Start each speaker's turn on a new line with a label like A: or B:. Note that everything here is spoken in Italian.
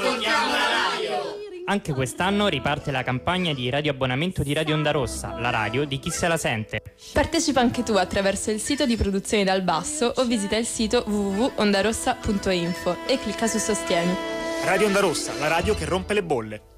A: Ascoltiamo la radio!
B: Anche quest'anno riparte la campagna di radioabbonamento di Radio Onda Rossa, la radio di chi se la sente.
C: Partecipa anche tu attraverso il sito di Produzioni dal Basso o visita il sito www.ondarossa.info e clicca su Sostieni.
D: Radio Onda Rossa, la radio che rompe le bolle.